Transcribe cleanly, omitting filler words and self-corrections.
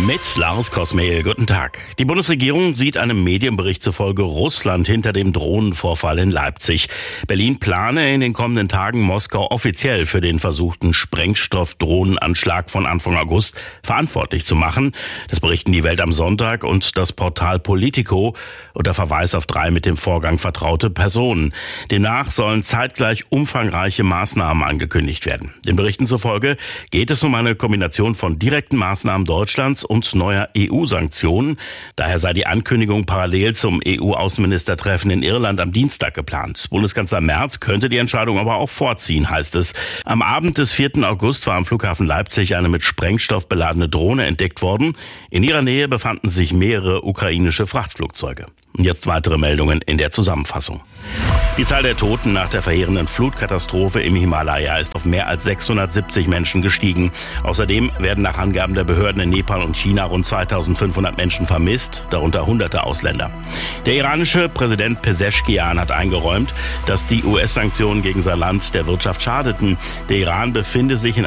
Mit Lars Kosmehl. Guten Tag. Die Bundesregierung sieht einem Medienbericht zufolge Russland hinter dem Drohnenvorfall in Leipzig. Berlin plane in den kommenden Tagen Moskau offiziell für den versuchten Sprengstoff-Drohnenanschlag von Anfang August verantwortlich zu machen. Das berichten die Welt am Sonntag und das Portal Politico unter Verweis auf 3 mit dem Vorgang vertraute Personen. Demnach sollen zeitgleich umfangreiche Maßnahmen angekündigt werden. Den Berichten zufolge geht es um eine Kombination von direkten Maßnahmen Deutschlands und neuer EU-Sanktionen. Daher sei die Ankündigung parallel zum EU-Außenministertreffen in Irland am Dienstag geplant. Bundeskanzler Merz könnte die Entscheidung aber auch vorziehen, heißt es. Am Abend des 4. August war am Flughafen Leipzig eine mit Sprengstoff beladene Drohne entdeckt worden. In ihrer Nähe befanden sich mehrere ukrainische Frachtflugzeuge. Und jetzt weitere Meldungen in der Zusammenfassung. Die Zahl der Toten nach der verheerenden Flutkatastrophe im Himalaya ist auf mehr als 670 Menschen gestiegen. Außerdem werden nach Angaben der Behörden in Nepal und China rund 2500 Menschen vermisst, darunter hunderte Ausländer. Der iranische Präsident Pezeshkian hat eingeräumt, dass die US-Sanktionen gegen sein Land der Wirtschaft schadeten. Der Iran befinde sich in